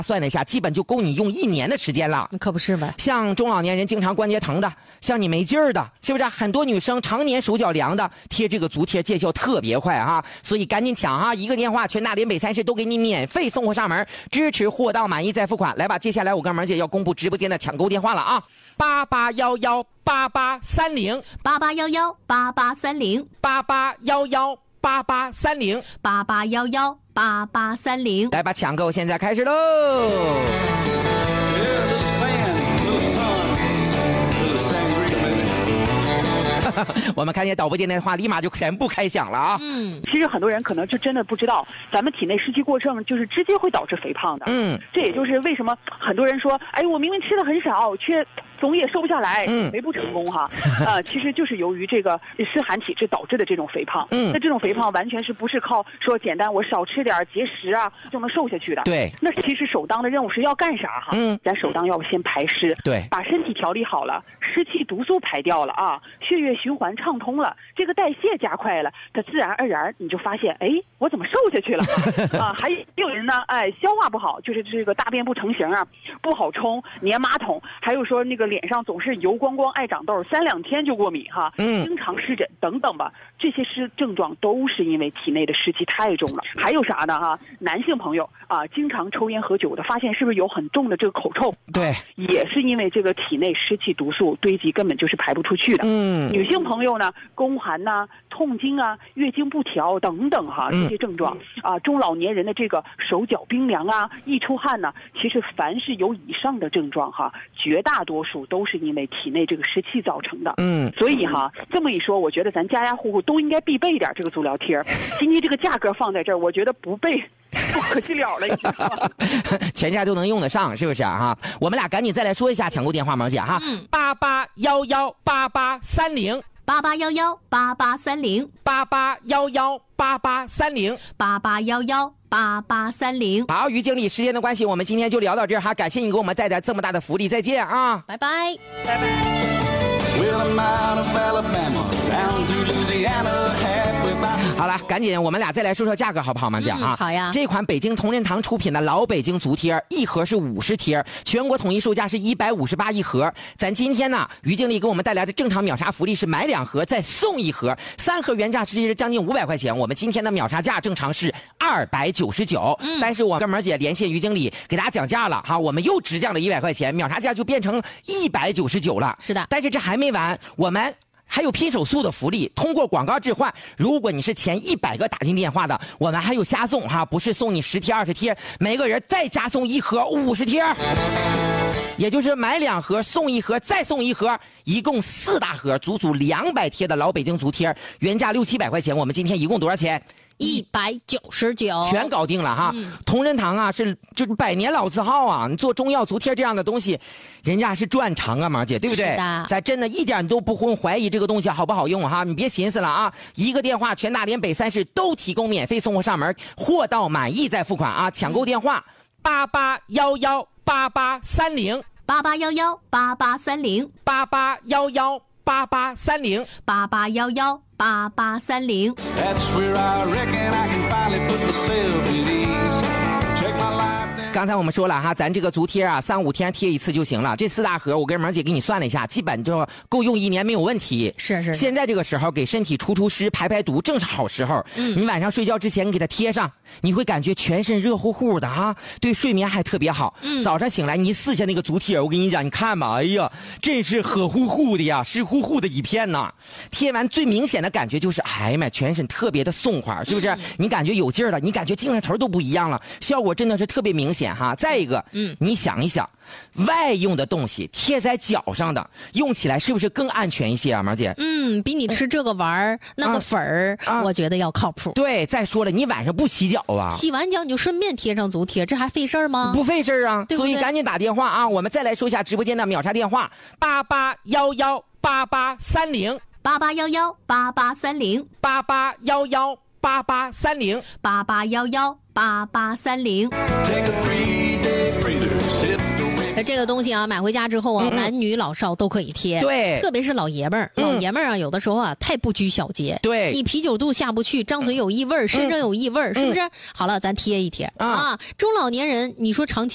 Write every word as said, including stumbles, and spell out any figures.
算了一下，基本就够你用一年的时间了。 可不是呗。 像中老年人经常关节疼的，像你没劲儿的，是不是？很多女生常年手脚凉的，贴这个足贴见效特别快哈，所以赶紧抢啊！一个电话，全大连北三市都给你免费送货上门，支持货到满意再付款。来吧，接下来我跟萌姐要公布直播间的抢购电话了啊！八八幺幺八八三零， 八八幺幺八八三零， 八八幺幺八八三零， 八八幺幺八八三零。 来吧，抢购现在开始喽！我们看见导播间的话，立马就全部开响了啊！ 嗯， 其实很多人可能就真的不知道，咱们体内湿气过剩就是直接会导致肥胖的。 嗯， 这也就是为什么很多人说，哎，我明明吃的很少，却总也瘦不下来， 嗯， 肥不成功哈。啊、呃，其实就是由于这个湿寒体质导致的这种肥胖。 嗯， 那这种肥胖完全是不是靠说简单我少吃点节食啊就能瘦下去的？ 对， 那其实首当的任务是要干啥哈？ 嗯， 咱首当要先排湿， 对，把身体调理好了，湿气毒素排掉了啊，血液循环畅通了，这个代谢加快了，它自然而然你就发现，哎，我怎么瘦下去了啊？还有人呢，哎，消化不好，就是这个大便不成形啊，不好冲，粘马桶，还有说那个脸上总是油光光、爱长痘，三两天就过敏哈， 嗯， 经常湿疹等等吧，这些湿症状都是因为体内的湿气太重了。还有啥呢哈？男性朋友啊，经常抽烟喝酒的，发现是不是有很重的这个口臭？ 对， 也是因为这个体内湿气毒素堆积，根本就是排不出去的。 嗯， 女性朋友呢，宫寒呐、痛经啊、月经不调等等哈，这些症状、嗯、啊，中老年人的这个手脚冰凉啊、易出汗呐、啊，其实凡是有以上的症状哈，绝大多数都是因为体内这个湿气造成的。 嗯， 所以哈，这么一说，我觉得咱家家户户都应该必备一点这个足疗贴。今天这个价格放在这儿，我觉得不备不可惜了了， 全家都能用得上，是不是啊？哈，我们俩赶紧再来说一下抢购电话，萌姐哈，八八幺幺八八三零， 八八幺幺八八三零， 八八幺幺八八三零， 八八幺幺八八三零。 好，于经理，时间的关系，我们今天就聊到这儿哈，感谢你给我们带来这么大的福利，再见啊， 拜拜， 拜拜。 好了，赶紧我们俩再来说说价格好不好，萌姐啊、 嗯？好呀。 这款北京同仁堂出品的老北京足贴，一盒是五十贴，全国统一售价是一百五十八一盒。咱今天呢，于经理给我们带来的正常秒杀福利是买两盒再送一盒，三盒原价直接是将近五百块钱，我们今天的秒杀价正常是二百九十九，但是我跟萌姐连线于经理给大家讲价了哈，我们又直降了一百块钱，秒杀价就变成一百九十九了。 是的， 但是这还没完，我们还有拼手速的福利，通过广告置换，如果你是前一百个打进电话的，我们还有瞎送哈，不是送你十贴二十贴，每个人再加送一盒五十贴，也就是买两盒送一盒再送一盒，一共四大盒，足足两百贴的老北京足贴，原价六七百块钱，我们今天一共多少钱？ 一百九十九， 全搞定了哈。 嗯、 同仁堂啊，是就是百年老字号啊，你做中药足贴这样的东西，人家是专长啊，毛姐，对不对？咱真的一点都不会怀疑这个东西好不好用哈，你别寻思了啊，一个电话，全大连北三市都提供免费送货上门，货到满意再付款啊！抢购电话八八幺幺八八三零， 八八幺幺八八三零， 八八幺幺八八三零， 八八幺幺八八三零。 刚才我们说了哈，咱这个足贴啊，三五天贴一次就行了。这四大盒，我跟萌姐给你算了一下，基本就够用一年没有问题。 是是。 现在这个时候给身体除除湿、排排毒，正是好时候。嗯。你晚上睡觉之前你给它贴上，你会感觉全身热乎乎的哈，对睡眠还特别好。嗯。早上醒来你一撕下那个足贴，我跟你讲，你看吧，哎呀，真是热乎乎的呀，湿乎乎的一片呐。贴完最明显的感觉就是，哎呀妈，全身特别的松快，是不是？嗯、你感觉有劲儿了，你感觉精神头都不一样了，效果真的是特别明显。哈，再一个，嗯，你想一想，外用的东西贴在脚上的，用起来是不是更安全一些啊，毛姐？ 嗯，比你吃这个丸儿、嗯、那个粉儿、啊，我觉得要靠谱。 对，再说了，你晚上不洗脚啊？ 洗完脚你就顺便贴上足贴，这还费事儿吗？ 不费事儿啊， 对不对？ 所以赶紧打电话啊！我们再来说一下直播间的秒杀电话：八八幺幺八八三零， 八八幺幺八八三零， 八八幺幺八八三零， 八八幺幺八八三零。这个东西啊，买回家之后啊，嗯、男女老少都可以贴。 对， 特别是老爷们儿，嗯、老爷们儿啊，有的时候啊，太不拘小节。 对， 你啤酒肚下不去，张嘴有异味，身上有异味，嗯、是不是？好了，咱贴一贴、嗯、啊。中老年人，你说长期